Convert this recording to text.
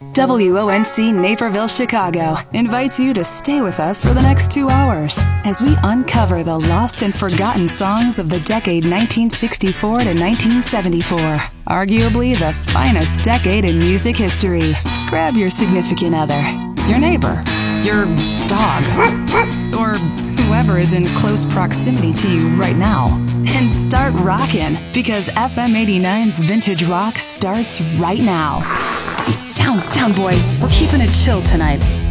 WONC Naperville, Chicago invites you to stay with us for the next 2 hours as we uncover the lost and forgotten songs of the decade 1964 to 1974. Arguably the finest decade in music history. Grab your significant other, your neighbor, your dog, or whoever is in close proximity to you right now, and start rockin', because FM 89's Vintage Rock starts right now. Down, boy. We're keeping it chill tonight.